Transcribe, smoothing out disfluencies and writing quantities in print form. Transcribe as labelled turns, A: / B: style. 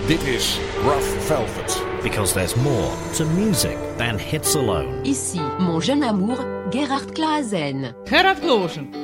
A: Dit is Rough Velvet.
B: Because there's more to music than hits alone.
C: Ici, mon jeune amour, Gerhard Klaassen.
D: Gerard Klaassen.